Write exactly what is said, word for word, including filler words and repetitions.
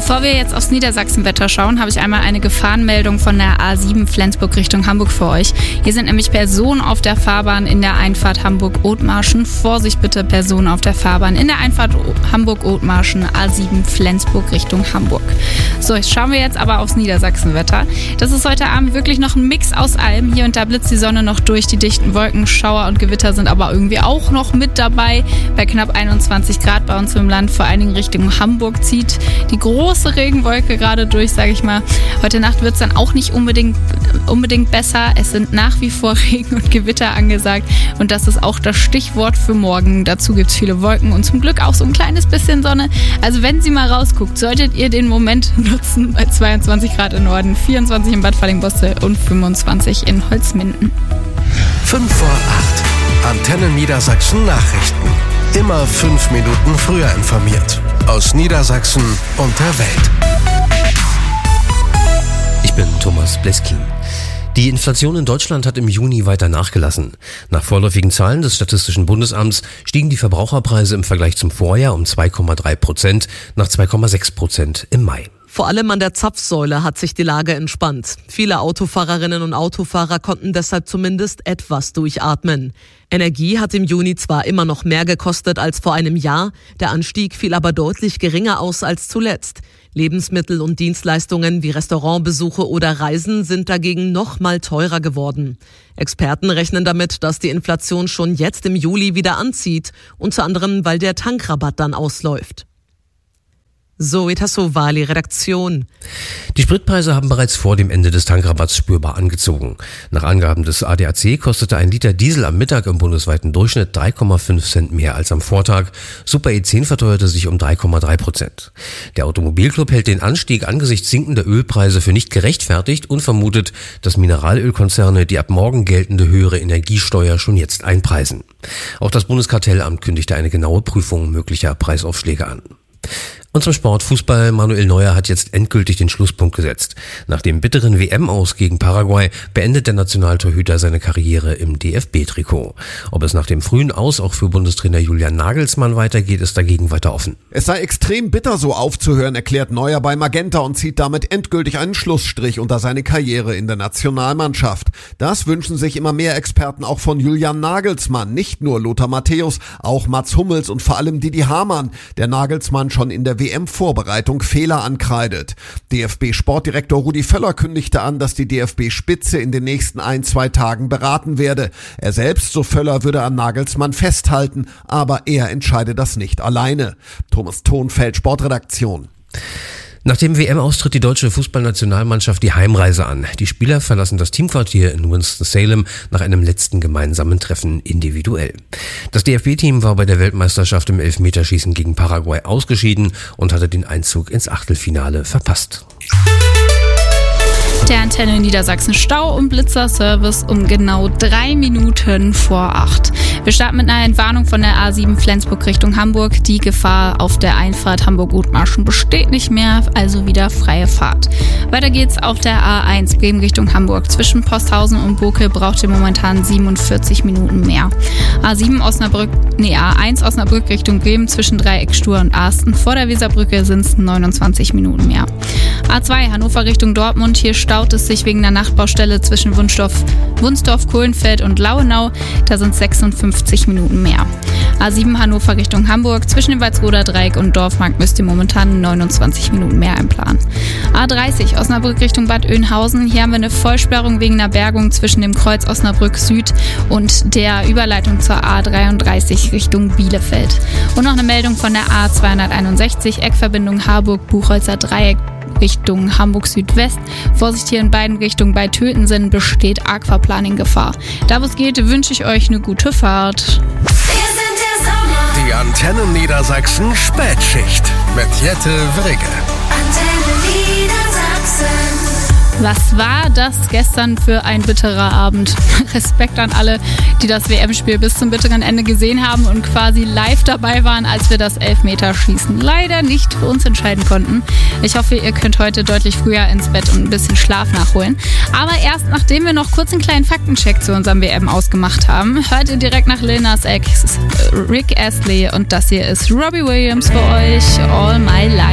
Bevor wir jetzt aufs Niedersachsenwetter schauen, habe ich einmal eine Gefahrenmeldung von der A sieben Flensburg Richtung Hamburg für euch. Hier sind nämlich Personen auf der Fahrbahn in der Einfahrt Hamburg-Othmarschen. Vorsicht bitte, Personen auf der Fahrbahn in der Einfahrt Hamburg-Othmarschen, A sieben Flensburg Richtung Hamburg. So, jetzt schauen wir jetzt aber aufs Niedersachsenwetter. Das ist heute Abend wirklich noch ein Mix aus allem. Hier und da blitzt die Sonne noch durch, die dichten Wolken, Schauer und Gewitter sind aber irgendwie auch noch mit dabei. Bei knapp einundzwanzig Grad bei uns im Land, vor allen Dingen Richtung Hamburg, zieht die große Regenwolke gerade durch, sage ich mal. Heute Nacht wird es dann auch nicht unbedingt, unbedingt besser. Es sind nach wie vor Regen und Gewitter angesagt und das ist auch das Stichwort für morgen. Dazu gibt es viele Wolken und zum Glück auch so ein kleines bisschen Sonne. Also wenn Sie mal rausguckt, solltet ihr den Moment nutzen bei zweiundzwanzig Grad im Norden, vierundzwanzig in Bad Fallingbostel und fünfundzwanzig in Holzminden. fünf vor acht. Antenne Niedersachsen Nachrichten. Immer fünf Minuten früher informiert. Aus Niedersachsen und der Welt. Ich bin Thomas Bleskin. Die Inflation in Deutschland hat im Juni weiter nachgelassen. Nach vorläufigen Zahlen des Statistischen Bundesamts stiegen die Verbraucherpreise im Vergleich zum Vorjahr um zwei Komma drei Prozent nach zwei Komma sechs Prozent im Mai. Vor allem an der Zapfsäule hat sich die Lage entspannt. Viele Autofahrerinnen und Autofahrer konnten deshalb zumindest etwas durchatmen. Energie hat im Juni zwar immer noch mehr gekostet als vor einem Jahr, der Anstieg fiel aber deutlich geringer aus als zuletzt. Lebensmittel und Dienstleistungen wie Restaurantbesuche oder Reisen sind dagegen noch mal teurer geworden. Experten rechnen damit, dass die Inflation schon jetzt im Juli wieder anzieht, unter anderem weil der Tankrabatt dann ausläuft. Zoe Tassovali, Redaktion. Die Spritpreise haben bereits vor dem Ende des Tankrabatts spürbar angezogen. Nach Angaben des A D A C kostete ein Liter Diesel am Mittag im bundesweiten Durchschnitt drei Komma fünf Cent mehr als am Vortag. Super E zehn verteuerte sich um drei Komma drei Prozent. Der Automobilclub hält den Anstieg angesichts sinkender Ölpreise für nicht gerechtfertigt und vermutet, dass Mineralölkonzerne die ab morgen geltende höhere Energiesteuer schon jetzt einpreisen. Auch das Bundeskartellamt kündigte eine genaue Prüfung möglicher Preisaufschläge an. Und zum Sport. Fußball. Manuel Neuer hat jetzt endgültig den Schlusspunkt gesetzt. Nach dem bitteren W M-Aus gegen Paraguay beendet der Nationaltorhüter seine Karriere im D F B-Trikot. Ob es nach dem frühen Aus auch für Bundestrainer Julian Nagelsmann weitergeht, ist dagegen weiter offen. Es sei extrem bitter, so aufzuhören, erklärt Neuer bei Magenta und zieht damit endgültig einen Schlussstrich unter seine Karriere in der Nationalmannschaft. Das wünschen sich immer mehr Experten auch von Julian Nagelsmann. Nicht nur Lothar Matthäus, auch Mats Hummels und vor allem Didi Hamann, der Nagelsmann schon in der W M-Vorbereitung Fehler ankreidet. D F B-Sportdirektor Rudi Völler kündigte an, dass die D F B-Spitze in den nächsten ein, zwei Tagen beraten werde. Er selbst, so Völler, würde an Nagelsmann festhalten, aber er entscheide das nicht alleine. Thomas Thonfeld, Sportredaktion. Nach dem W M-Aus tritt die deutsche Fußballnationalmannschaft die Heimreise an. Die Spieler verlassen das Teamquartier in Winston-Salem nach einem letzten gemeinsamen Treffen individuell. Das D F B-Team war bei der Weltmeisterschaft im Elfmeterschießen gegen Paraguay ausgeschieden und hatte den Einzug ins Achtelfinale verpasst. Der Antenne Niedersachsen Stau- und Blitzerservice um genau drei Minuten vor acht. Wir starten mit einer Entwarnung von der A sieben Flensburg Richtung Hamburg. Die Gefahr auf der Einfahrt Hamburg-Othmarschen besteht nicht mehr, also wieder freie Fahrt. Weiter geht's auf der A eins Bremen Richtung Hamburg. Zwischen Posthausen und Bokel braucht ihr momentan siebenundvierzig Minuten mehr. A sieben Osnabrück, nee, A eins Osnabrück Richtung Bremen zwischen Dreieck Stur und Arsten. Vor der Weserbrücke sind es neunundzwanzig Minuten mehr. A zwei Hannover Richtung Dortmund. Hier staut es sich wegen der Nachtbaustelle zwischen Wunsdorf, Wunsdorf, Kohlenfeld und Lauenau. Da sind sechsundfünfzig Minuten mehr. A sieben Hannover Richtung Hamburg. Zwischen dem Walsroder Dreieck und Dorfmarkt müsst ihr momentan neunundzwanzig Minuten mehr einplanen. A dreißig Osnabrück Richtung Bad Oeynhausen. Hier haben wir eine Vollsperrung wegen einer Bergung zwischen dem Kreuz Osnabrück Süd und der Überleitung zur A dreiunddreißig Richtung Bielefeld. Und noch eine Meldung von der A zweihunderteinundsechzig Eckverbindung Harburg-Buchholzer Dreieck Richtung Hamburg Südwest. Vorsicht hier in beiden Richtungen bei Tötensen besteht Aquaplaning-Gefahr. Da wo es geht, wünsche ich euch eine gute Fahrt. Wir sind der Sommer. Die Antenne Niedersachsen Spätschicht mit Jette Wrigge. Antenne Niedersachsen. Was war das gestern für ein bitterer Abend? Respekt an alle, die das W M-Spiel bis zum bitteren Ende gesehen haben und quasi live dabei waren, als wir das Elfmeterschießen leider nicht für uns entscheiden konnten. Ich hoffe, ihr könnt heute deutlich früher ins Bett und ein bisschen Schlaf nachholen. Aber erst nachdem wir noch kurz einen kleinen Faktencheck zu unserem W M ausgemacht haben, hört ihr direkt nach Lil Nas X, Rick Astley und das hier ist Robbie Williams für euch, All My Life.